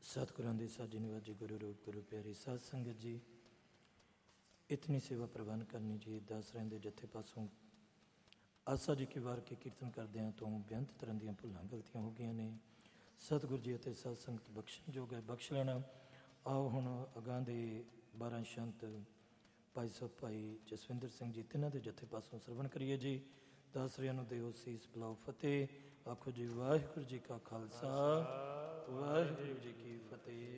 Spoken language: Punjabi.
सतगुरां दी साजी निवाजी गुरु रूप गुरु प्यारी साध संगत जी, इतनी सेवा प्रवान करनी जी। दस रहिंदे जत्थे पासों आसा जी की वार के कीर्तन करदियां तो बेअंत तरह ਦੀਆਂ ਭੁੱਲਾਂ ਗਲਤੀਆਂ ਹੋ ਗਈਆਂ ਨੇ। सतगुरु जी ਅਤੇ ਸਾਧ ਸੰਗਤ ਬਖਸ਼ਣ ਜੋਗ ਹੈ, ਬਖਸ਼ ਲੈਣਾ। ਆਓ ਹੁਣ ਅਗਾਂਹ ਦੇ 12 ਸ਼ੰਤ ਭਾਈ ਸਾਹਿਬ ਭਾਈ ਜਸਵਿੰਦਰ ਸਿੰਘ ਜੀ ਤਿੰਨਾਂ ਦੇ ਜੱਥੇ ਪਾਸੋਂ ਸਰਵਣ ਕਰੀਏ ਜੀ। ਦਾਸਰਿਆਂ ਨੂੰ ਦਿਓ ਸੀਸ, ਬੁਲਾਓ ਫਤਿਹ। ਆਖੋ ਜੀ ਵਾਹਿਗੁਰੂ ਜੀ ਕਾ ਖਾਲਸਾ, ਵਾਹਿਗੁਰੂ ਜੀ ਕੀ ਫਤਿਹ।